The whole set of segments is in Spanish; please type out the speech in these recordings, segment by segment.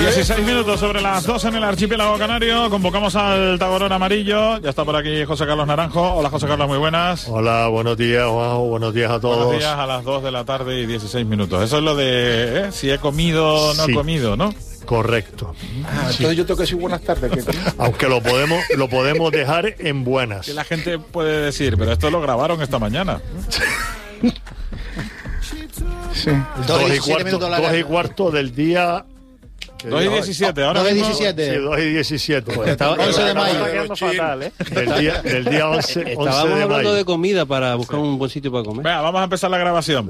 16 minutos sobre las 2 en el archipiélago canario. Convocamos al Taborón Amarillo. Ya está por aquí José Carlos Naranjo. Hola, José Carlos, muy buenas. Hola, buenos días, Juanjo. Buenos días a todos. Buenos días, a las 2 de la tarde y 16 minutos. Eso es lo de si he comido o no he comido, ¿no? Correcto. Entonces yo tengo que decir buenas tardes. Aunque lo podemos dejar en buenas. Que la gente puede decir, pero esto lo grabaron esta mañana. Sí. 2:15 del día. 2:17, ahora 2:17. Sí, 2:17. Pues 11 de mayo. Del día 11 Estábamos de hablando mayo. de comida para buscar un buen sitio para comer. Venga, vamos a empezar la grabación.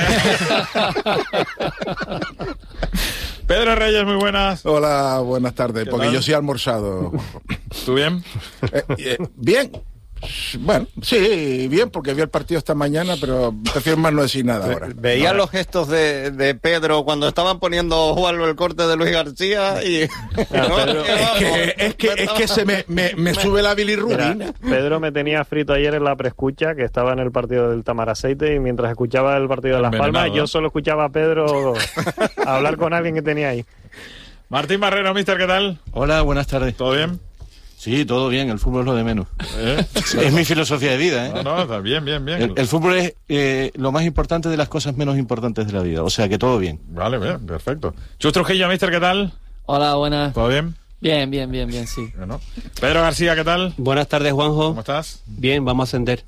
Pedro Reyes, muy buenas. Hola, buenas tardes, porque tal? yo sí he almorzado. ¿Tú bien? Bien. Bueno, sí, bien, porque vi el partido esta mañana, pero prefiero más no decir nada ahora. Veía los gestos de Pedro cuando estaban poniendo Juan el corte de Luis García y... Es que se me sube la bilirrubina. Pedro me tenía frito ayer en la preescucha, que estaba en el partido del Tamaraceite, y mientras escuchaba el partido de Las Palmas, yo solo escuchaba a Pedro hablar con alguien que tenía ahí. Martín Barrero, mister, ¿qué tal? Hola, buenas tardes. ¿Todo bien? Sí, todo bien, el fútbol es lo de menos. Es mi filosofía de vida, ¿eh? No, está bien. El fútbol es lo más importante de las cosas menos importantes de la vida, o sea que todo bien. Vale, bien, perfecto. Chus Trujillo, mister, ¿qué tal? Hola, buenas. ¿Todo bien? Bien, sí. Bueno. Pedro García, ¿qué tal? Buenas tardes, Juanjo. ¿Cómo estás? Bien, vamos a ascender.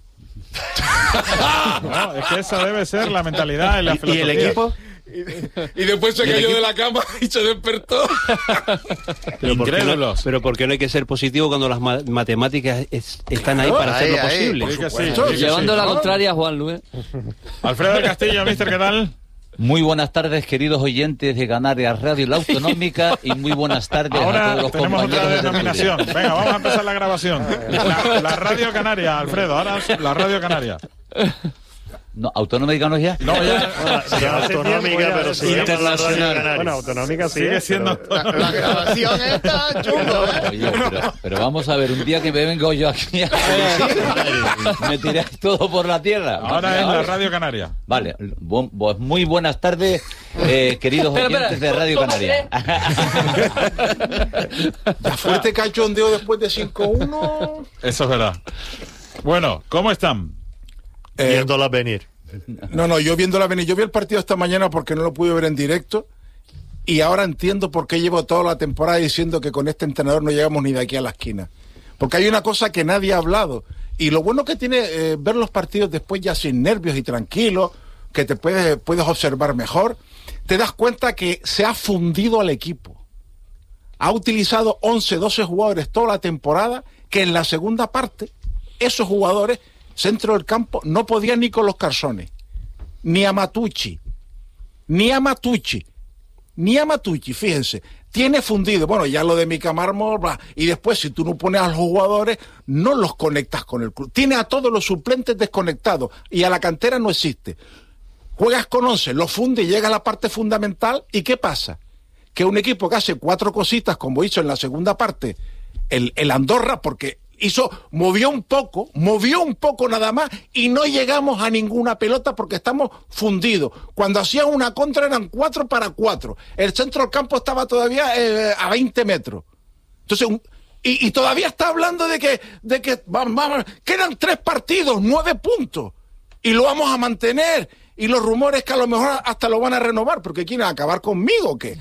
No, es que esa debe ser la mentalidad y la filosofía. ¿Y el equipo? Y después se cayó de la cama y se despertó. Incrédulos. Pero ¿por qué no hay que ser positivo cuando las matemáticas están ahí para hacerlo posible? Llevando la contraria a Juan Luis. Alfredo del Castillo, mister, ¿qué tal? Muy buenas tardes, queridos oyentes de Canarias Radio La Autonómica, y muy buenas tardes a Ahora todos los tenemos otra compañeros de denominación. tertulia. Venga, vamos a empezar la grabación. La Radio Canaria, Alfredo, ahora la Radio Canaria. No, ¿autonómica no es ya? No, ya. Sí, autonómica, pero sí. Internacional. Bueno, autonómica sí. Sigue siendo. La grabación está chungo, ¿eh? Oye, pero vamos a ver, un día que me vengo yo aquí me tiráis todo por la tierra. Ahora es la Radio Canaria. Vale, muy buenas tardes, queridos oyentes de Radio Canaria. Ya fuerte cachondeo después de 5-1. Eso es verdad. Bueno, ¿cómo están? Viéndola venir. No, yo viéndola venir. Yo vi el partido esta mañana porque no lo pude ver en directo. Y ahora entiendo por qué llevo toda la temporada diciendo que con este entrenador no llegamos ni de aquí a la esquina. Porque hay una cosa que nadie ha hablado. Y lo bueno que tiene ver los partidos después ya sin nervios y tranquilo, que te puedes observar mejor, te das cuenta que se ha fundido al equipo. Ha utilizado 11, 12 jugadores toda la temporada, que en la segunda parte, esos jugadores, centro del campo, no podían ni con los calzones. Ni a Matucci, fíjense. Tiene fundido, bueno, ya lo de Mica Mármol, bla, y después si tú no pones a los jugadores, no los conectas con el club. Tiene a todos los suplentes desconectados y a la cantera no existe. Juegas con 11, lo funde y llega a la parte fundamental, ¿y qué pasa? Que un equipo que hace 4 cositas, como hizo en la segunda parte, el Andorra, porque movió un poco nada más, y no llegamos a ninguna pelota porque estamos fundidos. Cuando hacían una contra eran 4-4. El centro del campo estaba todavía a 20 metros. Entonces, y todavía está hablando de que vamos, quedan 3 partidos, 9 puntos, y lo vamos a mantener. Y los rumores que a lo mejor hasta lo van a renovar, porque quieren acabar conmigo, ¿o qué?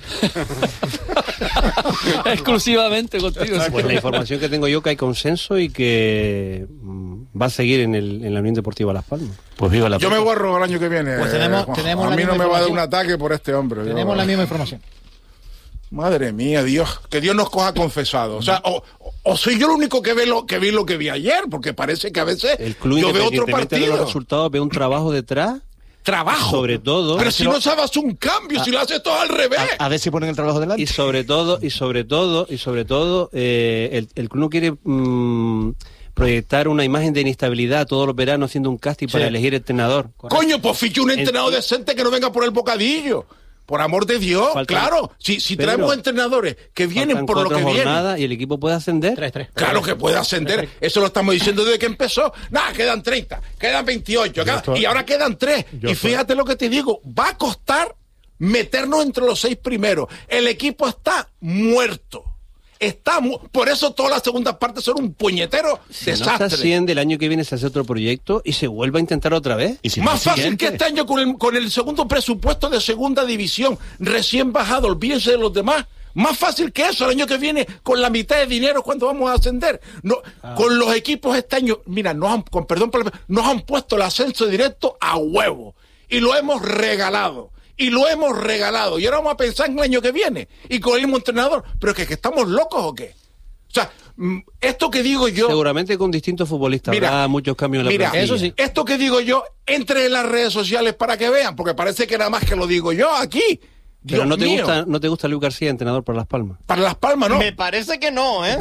Exclusivamente contigo. Pues la información que tengo yo, que hay consenso y que va a seguir en la Unión Deportiva Las Palmas. Pues viva la Yo me borro el año que viene. Pues tenemos a mí no me va a dar un ataque por este hombre. Tenemos la misma información. Madre mía, Dios, que Dios nos coja confesado. O sea, o soy yo el único que vi lo que vi ayer, porque parece que a veces el club, yo veo otro partido. De los resultados, veo un trabajo detrás. Trabajo. Sobre todo. Pero si no sabes un cambio, si lo haces todo al revés. A ver si ponen el trabajo delante. Y sobre todo, el club no quiere proyectar una imagen de inestabilidad todos los veranos haciendo un casting para elegir entrenador. Coño, pues fiche un entrenador decente que no venga por el bocadillo. Por amor de Dios, claro. Si traemos entrenadores que vienen por lo que vienen. ¿Y el equipo puede ascender? 3. Claro que puede ascender. Eso lo estamos diciendo desde que empezó. Nada, quedan 30, quedan 28, y ahora quedan 3. Y fíjate lo que te digo, va a costar meternos entre los 6 primeros. El equipo está muerto. Por eso todas las segundas partes son un puñetero desastre. No se asciende, el año que viene se hace otro proyecto y se vuelve a intentar otra vez. ¿Y si más fácil que este año con el segundo presupuesto de segunda división, recién bajado, olvídense de los demás. Más fácil que eso, el año que viene, con la mitad de dinero cuando vamos a ascender. Con los equipos este año, mira, nos han puesto el ascenso directo a huevo. Y lo hemos regalado. Y ahora vamos a pensar en el año que viene. Y con el mismo entrenador. ¿Pero que estamos locos o qué? O sea, esto que digo yo... Seguramente con distintos futbolistas habrá muchos cambios en la plantilla. Eso sí. Esto que digo yo, entre en las redes sociales para que vean, porque parece que nada más que lo digo yo aquí. Pero Dios mío. ¿no te gusta Luis García, entrenador para Las Palmas? Para Las Palmas, no. Me parece que no, ¿eh?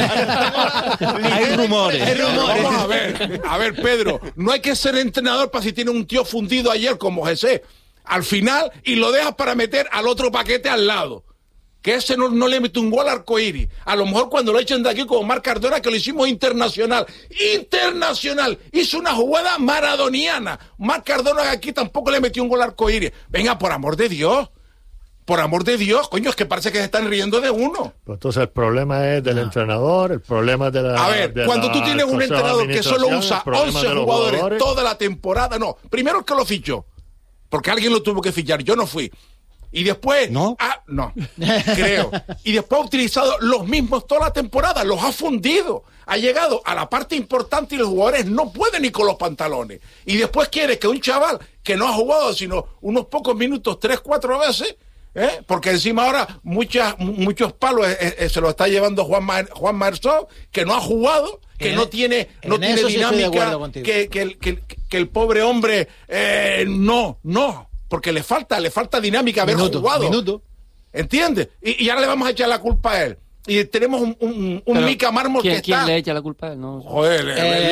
Hay rumores. Vamos a ver, Pedro, no hay que ser entrenador para si tiene un tío fundido ayer como Jesé. Al final, y lo dejas para meter al otro paquete al lado. Que ese no le mete un gol al arcoíris. A lo mejor cuando lo echen de aquí como Marc Cardona, que lo hicimos internacional. ¡Internacional! Hizo una jugada maradoniana. Marc Cardona aquí tampoco le metió un gol al arcoíris. Venga, por amor de Dios. Por amor de Dios, coño, es que parece que se están riendo de uno. Pues entonces el problema es del entrenador, el problema es de la... A ver, cuando tú tienes un entrenador que solo usa 11 jugadores toda la temporada, no, primero el que lo fichó, porque alguien lo tuvo que fichar, yo no fui. Y después... ¿No? No, creo. Y después ha utilizado los mismos toda la temporada, los ha fundido. Ha llegado a la parte importante y los jugadores no pueden ni con los pantalones. Y después quiere que un chaval que no ha jugado sino unos pocos minutos, 3, 4 veces... porque encima ahora muchos palos se lo está llevando Juan Marzó, que no ha jugado, que no tiene dinámica, que el pobre hombre no, porque le falta dinámica haber jugado. ¿Entiendes? Y ahora le vamos a echar la culpa a él. Y tenemos un Mica Mármol que está... ¿Quién le echa la culpa a él? No. Joder,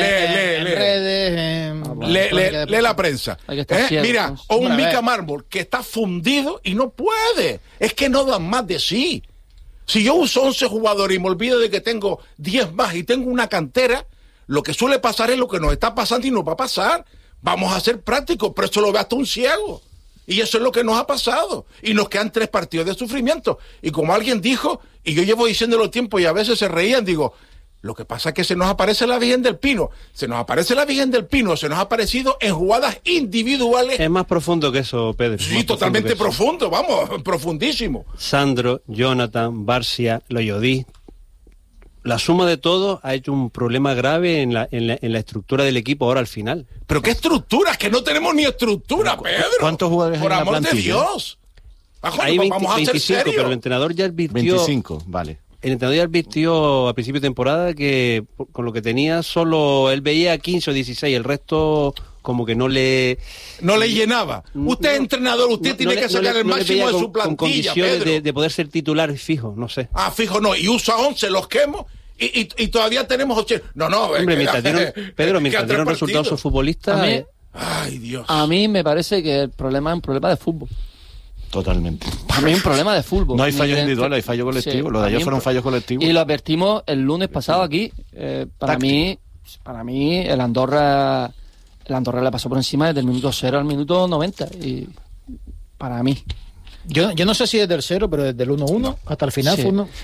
lee la prensa. Mira, o un Mica Mármol que está fundido y no puede. Es que no dan más de sí. Si yo uso 11 jugadores y me olvido de que tengo 10 más y tengo una cantera, lo que suele pasar es lo que nos está pasando y nos va a pasar. Vamos a ser prácticos, pero eso lo ve hasta un ciego. Y eso es lo que nos ha pasado. Y nos quedan 3 partidos de sufrimiento. Y como alguien dijo, y yo llevo diciéndolo tiempo y a veces se reían, digo, lo que pasa es que se nos aparece la Virgen del Pino. Se nos ha aparecido en jugadas individuales. Es más profundo que eso, Pedro. Sí, totalmente profundo, vamos, profundísimo. Sandro, Jonathan, Barcia, Loyodí. La suma de todo ha hecho un problema grave en la estructura del equipo ahora al final. ¿Pero qué estructura? Es que no tenemos ni estructura, Pedro. ¿Cuántos jugadores hay en la plantilla? Por amor de Dios. Hay 25, pero el entrenador ya advirtió... 25, vale. El entrenador ya advirtió a principio de temporada que con lo que tenía solo él veía 15 o 16, el resto como que no le llenaba. Usted es entrenador, usted tiene que sacar el máximo de su plantilla, con condiciones Pedro. de poder ser titular fijo, no sé. Fijo no, y usa 11, los quemo y todavía tenemos 80. No, hombre, mientras dieron resultados sus futbolistas... Ay, Dios. A mí me parece que el problema es un problema de fútbol. Totalmente. Para mí es un problema de fútbol. No hay fallos individuales, hay fallos colectivos. Los de ayer fueron fallos colectivos. Y lo advertimos el lunes pasado aquí. Para mí el Andorra le pasó por encima desde el minuto 0 al minuto 90. Y para mí. Yo no sé si desde el 0, pero desde el 1-1 hasta el final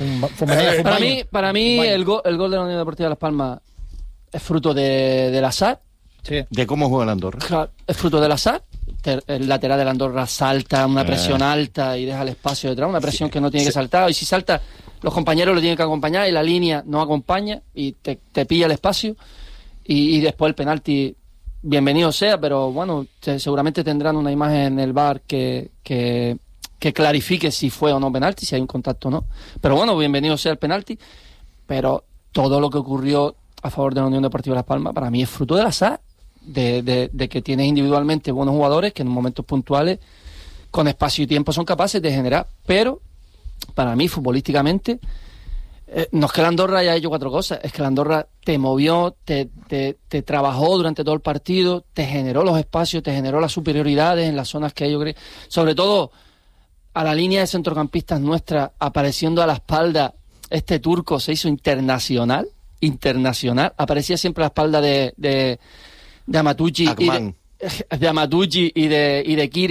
Para mí el gol de la Unión Deportiva de Las Palmas es fruto del azar. Sí. ¿De cómo juega el Andorra? Claro, es fruto del azar. El lateral del Andorra salta una presión alta y deja el espacio detrás, una presión que no tiene que saltar. Y si salta, los compañeros lo tienen que acompañar y la línea no acompaña y te pilla el espacio. Y después el penalti, bienvenido sea, pero bueno, seguramente tendrán una imagen en el VAR que clarifique si fue o no penalti, si hay un contacto o no. Pero bueno, bienvenido sea el penalti. Pero todo lo que ocurrió a favor de la Unión Deportiva Las Palmas, para mí es fruto del azar. De que tienes individualmente buenos jugadores que en momentos puntuales con espacio y tiempo son capaces de generar, pero para mí futbolísticamente no es que la Andorra haya hecho 4 cosas, es que la Andorra te movió, te trabajó durante todo el partido, te generó los espacios, te generó las superioridades en las zonas que ellos creen, sobre todo a la línea de centrocampistas nuestra, apareciendo a la espalda este turco, se hizo internacional, aparecía siempre a la espalda de Amatucci y de Kirian,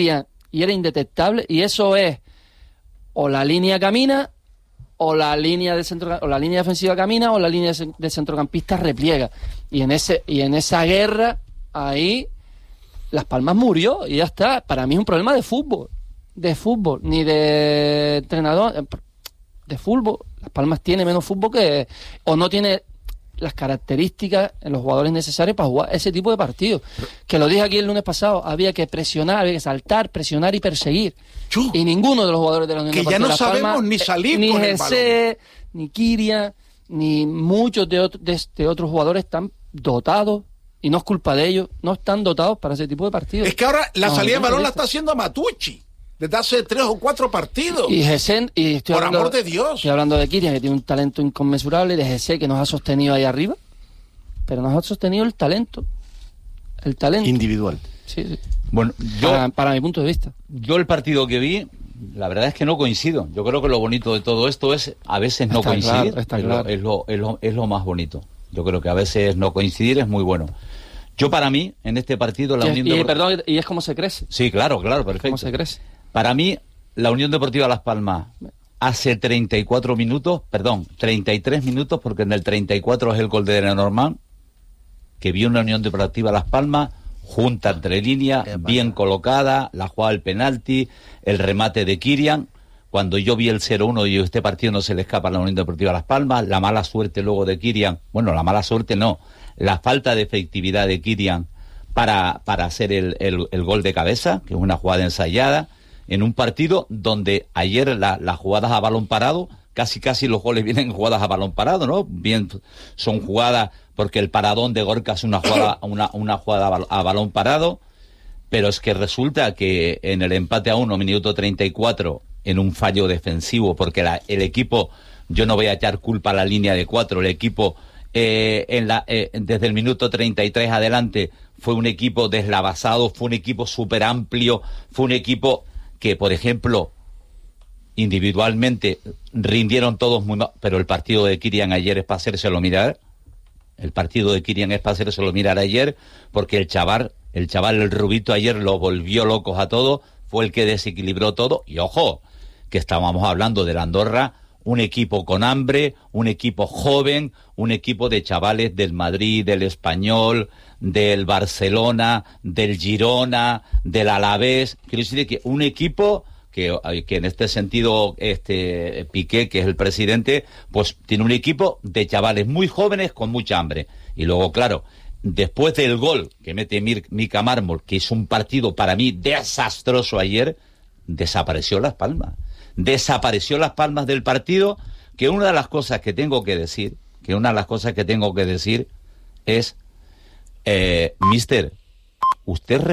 y era indetectable, y eso es o la línea camina, o la línea defensiva camina, o la línea de centrocampistas repliega. Y en esa guerra, ahí Las Palmas murió y ya está. Para mí es un problema de fútbol, ni de entrenador, de fútbol. Las Palmas tiene menos fútbol o no tiene las características en los jugadores necesarios para jugar ese tipo de partidos. Que lo dije aquí el lunes pasado, había que presionar, había que saltar, presionar y perseguir. Y ninguno de los jugadores de la Unión Deportiva de Las Palmas, que ya no sabemos ni salir ni con el Jesse, ni Kirian, ni muchos de otros jugadores están dotados, y no es culpa de ellos, no están dotados para ese tipo de partidos. Es que ahora la salida de balón la está haciendo Matucci desde hace 3 o 4 partidos. Y Gesen, por amor de Dios. Estoy hablando de Kirian, que tiene un talento inconmensurable, de Gesen, que nos ha sostenido ahí arriba, pero nos ha sostenido el talento individual. Sí. Bueno, para mi punto de vista. Yo el partido que vi, la verdad es que no coincido. Yo creo que lo bonito de todo esto es a veces no coincidir. Claro. Es lo más bonito. Yo creo que a veces no coincidir es muy bueno. Yo, para mí, en este partido, la Unión Deportiva... y es como se crece. Sí, claro, perfecto. ¿Cómo se crece? Para mí, la Unión Deportiva Las Palmas hace 33 minutos, porque en el 34 es el gol de Lenormand, que vio una Unión Deportiva Las Palmas junta entre líneas, bien colocada, la jugada del penalti, el remate de Kirian. Cuando yo vi el 0-1 y este partido no se le escapa a la Unión Deportiva Las Palmas, la mala suerte luego de Kirian, la mala suerte no, la falta de efectividad de Kirian para hacer el gol de cabeza, que es una jugada ensayada, en un partido donde ayer las jugadas a balón parado, casi los goles vienen jugadas a balón parado, ¿no? Bien, son jugadas, porque el paradón de Gorka es una jugada a balón parado, pero es que resulta que en el empate a 1, minuto 34, en un fallo defensivo, porque el equipo, yo no voy a echar culpa a la línea de 4, el equipo desde el minuto 33 adelante fue un equipo deslavazado, fue un equipo súper amplio, fue un equipo que, por ejemplo, individualmente rindieron todos muy mal, pero el partido de Kirian ayer es para hacérselo mirar. El partido de Kirian es para hacérselo mirar ayer, porque el chaval, el rubito, ayer lo volvió locos a todos, fue el que desequilibró todo. Y ojo, que estábamos hablando de la Andorra, un equipo con hambre, un equipo joven, un equipo de chavales del Madrid, del Español, del Barcelona, del Girona, del Alavés. Quiero decir que un equipo que en este sentido Piqué, que es el presidente, pues tiene un equipo de chavales muy jóvenes con mucha hambre. Y luego, claro, después del gol que mete Mika Mármol, que es un partido para mí desastroso ayer, desapareció Las Palmas. Desapareció Las Palmas del partido, que una de las cosas que tengo que decir es, mister, usted